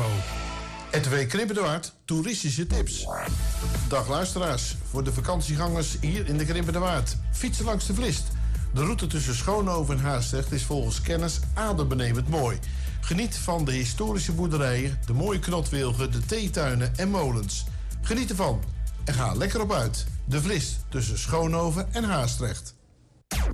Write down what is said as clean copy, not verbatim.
info. RTW Krimpende Waard, toeristische tips. Dag luisteraars, voor de vakantiegangers hier in de Krimpende Waard. Fietsen langs de Vlist. De route tussen Schoonhoven en Haastrecht is volgens kenners adembenemend mooi. Geniet van de historische boerderijen, de mooie knotwilgen, de theetuinen en molens. Geniet ervan en ga lekker op uit. De Vlist tussen Schoonhoven en Haastrecht.